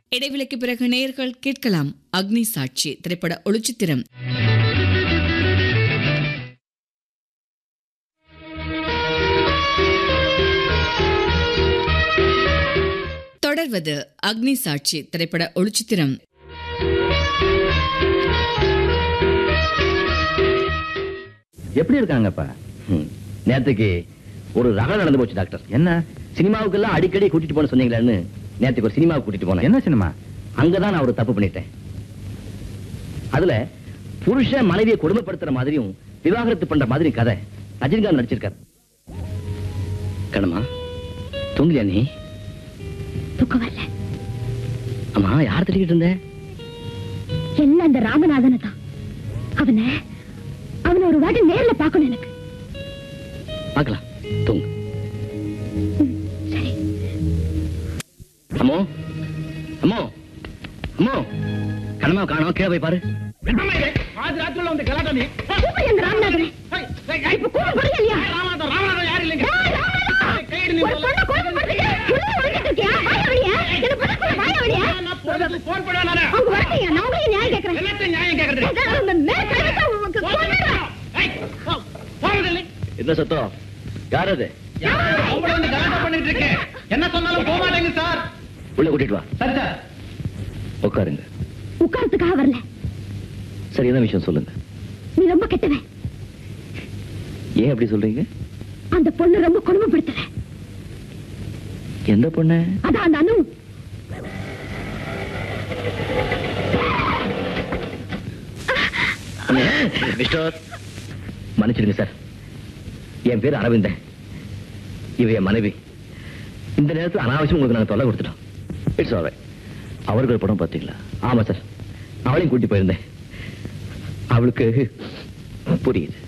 இடைவெளிக்கு பிறகு நேயர்கள் கேட்கலாம் அக்னி சாட்சி திரைப்பட ஒளிச்சித்திரம். தொடர்வது அக்னி சாட்சி திரைப்பட ஒளிச்சித்திரம். எப்படி இருக்காங்கப்பா? நேத்துக்கு ஒரு ரகம் நடந்து போச்சு டாக்டர். என்ன? சினிமாவுக்கெல்லாம் அடிக்கடி கூட்டிட்டு போன சொன்னீங்களேன்னு நேத்துக்கு ஒரு சினிமாவுக்கு கூட்டிட்டு போனேன். என்ன சினிமா? அங்கதான் நான் ஒரு தப்பு பண்ணிட்டேன். அதுல புருஷன் மனைவியை கொடுமைப்படுத்துற மாதிரியும் விவாகரத்து பண்ற மாதிரி கதை ரஜினிகாந்த் நடிச்சிருக்காரு. கண்ணம்மா, தூங்கலையா நீ? தூக்கம் வரல. அம்மா, யார் திட்டிக்கிட்டு இருந்த? என்ன அந்த ராமநாதனை தான். அவனை ஒரு வாட்டி நேர்ல பார்க்கணும் எனக்கு. பார்க்கலாம், தூங்கு. சரி. அம்மோ, அம்மோ, அம்மோ, கண்ணம்மா காணோம், கீழே போய் பாரு. என்ன சத்தம்? யார் அது? என்ன சொன்னாலும் போக மாட்டேங்க சார். உள்ள கூட்டிட்டு வா. சரி சார். உட்காருங்க. உட்காரத்துக்காக வரல. சரி, என்ன விஷயம் சொல்லுங்க. நீ ரொம்ப கெட்டவன். ஏன் அப்படி சொல்றீங்க? அந்த பொண்ணு ரொம்ப கொடுமைப்படுத்துற. எந்த பொண்ணு? அதான் அந்த அனு. மிஸ்டர், மன்னிச்சிடுங்க சார். என் பேர் அரவிந்தன். இவ என் மனைவி. இந்த நேரத்தில் அனாவசியம் உங்களுக்கு நாங்கள் தொல்லை கொடுத்துட்டோம். It's alright. அவருக்கு ஒரு படம் பார்த்தீங்களா? ஆமா சார், அவளையும் கூட்டி போயிருந்தேன். அவளுக்கு புரியுது.